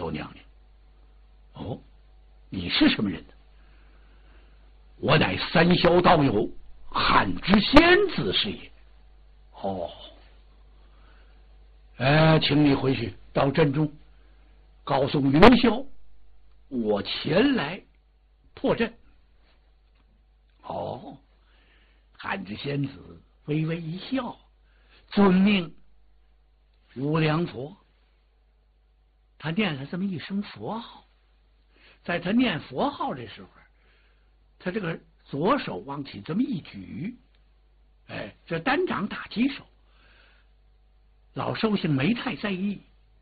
求娘娘。哦，你是什么人呢？我乃三霄道友汉之仙子是也。哦，请你回去到阵中告诉云霄，我前来破阵。哦，汉之仙子微微一笑，遵命，无量佛。他念了这么一声佛号，在他念佛号的时候，他这个左手往起这么一举，这单掌打击手。老寿星没太在意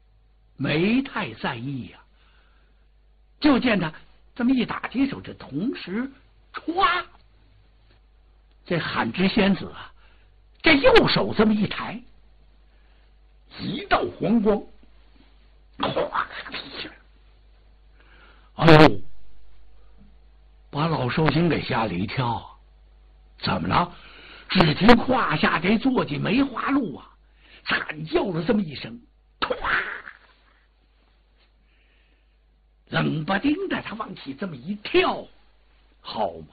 呀，就见他这么一打击手，这同时歘，这汉之仙子啊，这右手这么一抬，一道黄光，咵一下，哎呦，把老寿星给吓了一跳。怎么了？只听胯下这坐骑梅花鹿啊，惨叫了这么一声，咵，冷不丁的他往起这么一跳，好嘛，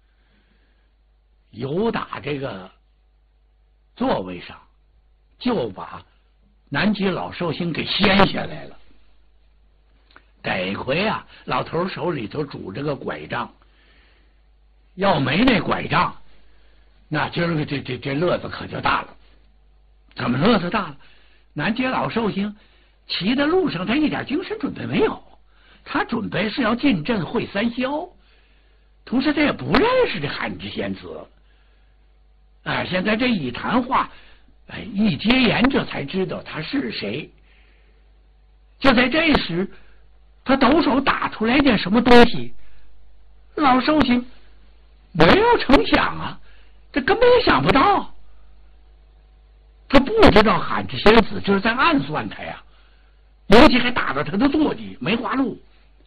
由打这个座位上就把南极老寿星给掀下来了。得亏啊，老头手里头拄着个拐杖，要没那拐杖，那今儿个这乐子可就大了。怎么乐子大了？南极老寿星骑在路上，他一点精神准备没有，他准备是要进阵会三霄，同时他也不认识这汉之仙子。现在这一谈话，一接言，这才知道他是谁。就在这时，他抖手打出来件什么东西，老寿星没有成想啊，这根本也想不到。他不知道汉之仙子这是在暗算他呀，尤其还打到他的坐骑梅花鹿。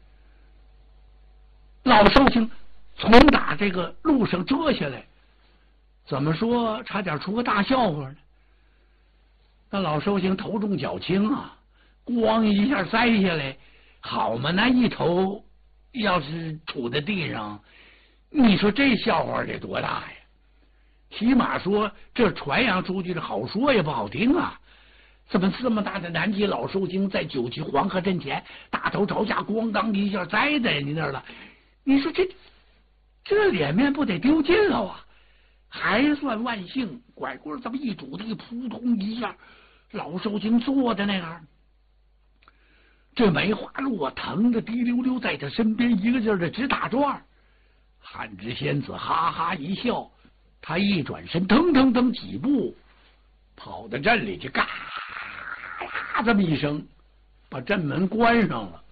老寿星从打这个路上折下来，怎么说差点出个大笑话呢？那老寿星头重脚轻啊，咣一下栽下来，好嘛，那一头要是杵在地上，你说这笑话得多大呀？起码说这传扬出去的好说也不好听啊！怎么这么大的南极老寿星在九旗黄河阵前大头朝下咣当一下栽在人家那儿了？你说这脸面不得丢尽了啊？还算万幸，拐棍这么一拄地，扑通一下，老寿星坐在那样，这梅花鹿啊疼得滴溜溜在他身边一个劲儿的直打转。汉之仙子哈哈一笑，他一转身，腾腾腾几步跑到阵里去，嘎啦这么一声，把阵门关上了。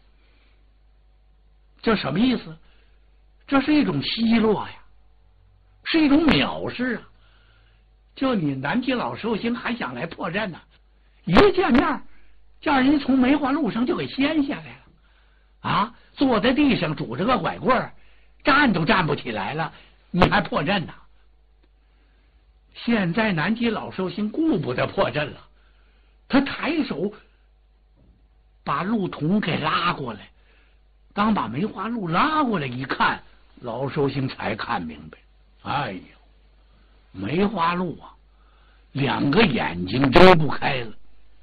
这什么意思？这是一种奚落呀，是一种藐视啊！就你南极老寿星还想来破阵呢，一见面叫人从梅花鹿上就给掀下来了啊！坐在地上拄着个拐棍，站都站不起来了，你还破阵呢？现在南极老寿星顾不得破阵了，他抬手把鹿童给拉过来。当把梅花鹿拉过来一看，老寿星才看明白，哎呦，梅花鹿啊，两个眼睛睁不开了。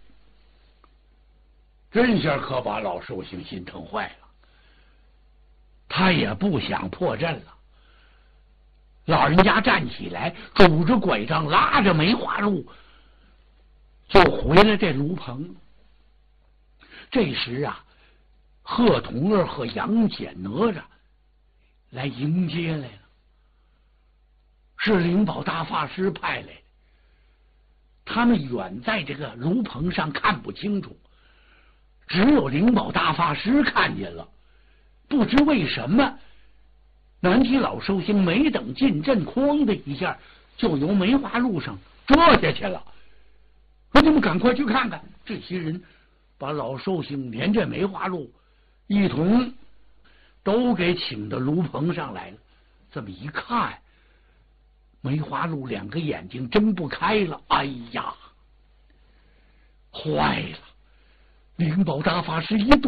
这下可把老寿星心疼坏了，他也不想破阵了。老人家站起来，拄着拐杖，拉着梅花鹿，就回了这炉棚。这时啊，贺童儿和杨戬哪吒来迎接来了，是灵宝大法师派来的。他们远在这个炉棚上看不清楚，只有灵宝大法师看见了。不知为什么，南极老寿星没等进阵，哐的一下就由梅花鹿上折下去了。说你们赶快去看看，这些人把老寿星连这梅花鹿一同都给请到炉棚上来了。这么一看，梅花鹿两个眼睛睁不开了，哎呀，坏了！灵宝大法师一